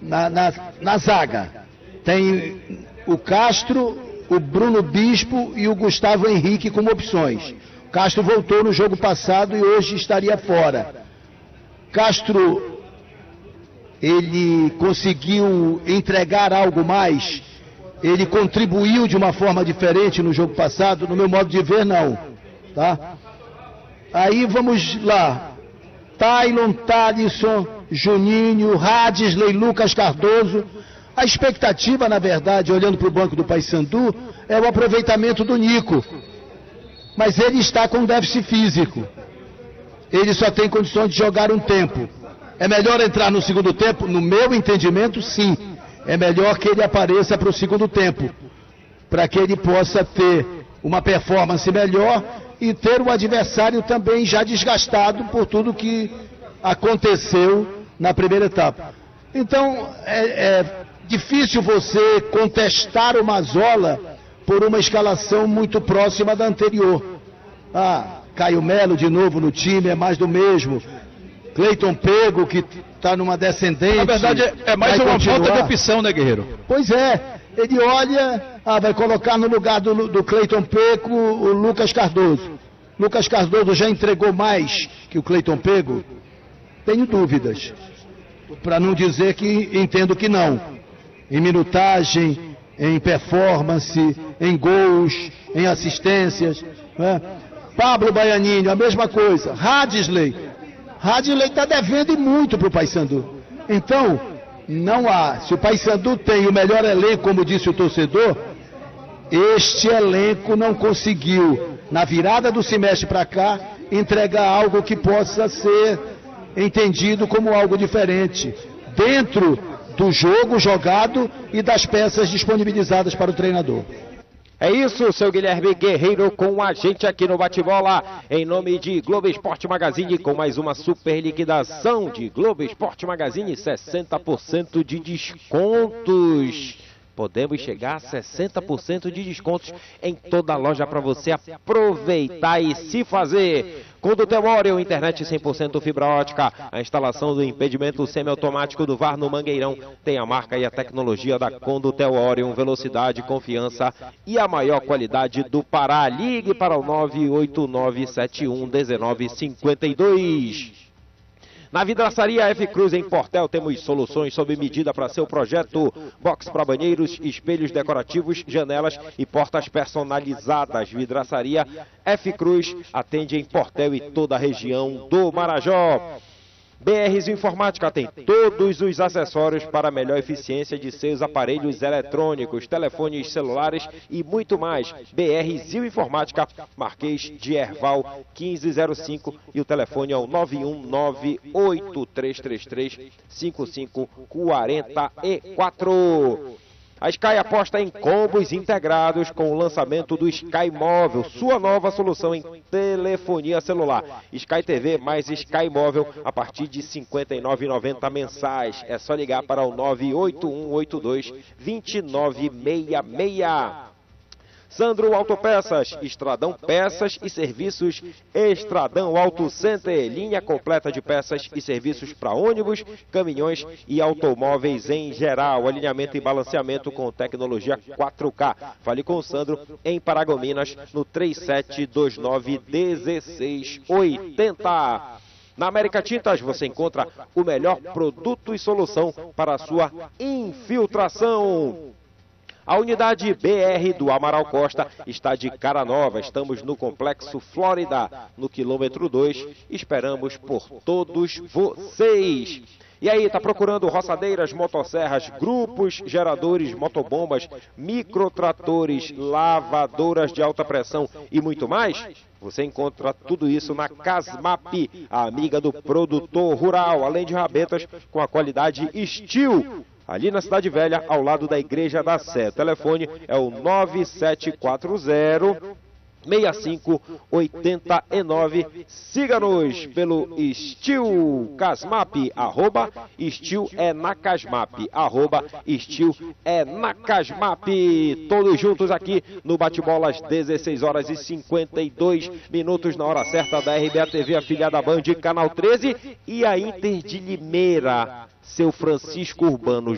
na zaga. Tem o Castro, o Bruno Bispo e o Gustavo Henrique como opções. O Castro voltou no jogo passado e hoje estaria fora. Castro, ele conseguiu entregar algo mais? Ele contribuiu de uma forma diferente no jogo passado? No meu modo de ver, não. Tá? Aí vamos lá. Tailon, Thalisson, Juninho, Radisley, Lucas Cardoso. A expectativa, na verdade, olhando para o banco do Paysandu, é o aproveitamento do Nico. Mas ele está com déficit físico. Ele só tem condições de jogar um tempo. É melhor entrar no segundo tempo? No meu entendimento, sim. É melhor que ele apareça para o segundo tempo, para que ele possa ter uma performance melhor e ter o adversário também já desgastado por tudo que aconteceu na primeira etapa. Então, é difícil você contestar o Mazzola por uma escalação muito próxima da anterior. Caio Melo de novo no time, é mais do mesmo. Cleiton Pego, que está numa descendente. Na verdade, é mais uma falta de opção, né, Guerreiro? Pois é, ele olha, vai colocar no lugar do Cleiton Pego o Lucas Cardoso. Lucas Cardoso já entregou mais que o Cleiton Pego? Tenho dúvidas, para não dizer que entendo que não. Em minutagem, em performance, em gols, em assistências. Né? Pablo Baianinho, a mesma coisa. Radisley está devendo e muito para o Paysandu. Então, não há. Se o Paysandu tem o melhor elenco, como disse o torcedor, este elenco não conseguiu, na virada do semestre para cá, entregar algo que possa ser entendido como algo diferente, dentro do jogo jogado e das peças disponibilizadas para o treinador. É isso, seu Guilherme Guerreiro, com a gente aqui no Bate-Bola, em nome de Globo Esporte Magazine, com mais uma super liquidação de Globo Esporte Magazine, 60% de descontos. Podemos chegar a 60% de descontos em toda a loja para você aproveitar e se fazer. Condutel Orion, internet 100% fibra ótica. A instalação do impedimento semiautomático do VAR no Mangueirão tem a marca e a tecnologia da Condutel Orion, velocidade, confiança e a maior qualidade do Pará. Ligue para o 989711952. Na vidraçaria F Cruz em Portel temos soluções sob medida para seu projeto. Box para banheiros, espelhos decorativos, janelas e portas personalizadas. Vidraçaria F Cruz atende em Portel e toda a região do Marajó. BR Zio Informática tem todos os acessórios para a melhor eficiência de seus aparelhos eletrônicos, telefones celulares e muito mais. BR Zio Informática, Marquês de Herval 1505 e o telefone é o 91983335544. A Sky aposta em combos integrados com o lançamento do Sky Móvel, sua nova solução em telefonia celular. Sky TV mais Sky Móvel a partir de R$ 59,90 mensais. É só ligar para o 98182-2966. Sandro Autopeças, Estradão Peças e Serviços Estradão Auto Center, linha completa de peças e serviços para ônibus, caminhões e automóveis em geral, alinhamento e balanceamento com tecnologia 4K. Fale com o Sandro em Paragominas no 3729-1680. Na América Tintas você encontra o melhor produto e solução para a sua infiltração. A unidade BR do Amaral Costa está de cara nova. Estamos no Complexo Flórida, no quilômetro 2. Esperamos por todos vocês. E aí, tá procurando roçadeiras, motosserras, grupos, geradores, motobombas, microtratores, lavadoras de alta pressão e muito mais? Você encontra tudo isso na Casmap, a amiga do produtor rural, além de rabetas com a qualidade Steel. Ali na Cidade Velha, ao lado da Igreja da Sé. O telefone é o 9740-6589. Siga-nos pelo Steel Casmap, @Steel é na Casmap, @Steel é na Casmap. Todos juntos aqui no Bate-Bola às 16h52, na hora certa da RBA TV, afiliada Band, Canal 13 e a Inter de Limeira. Seu Francisco Urbano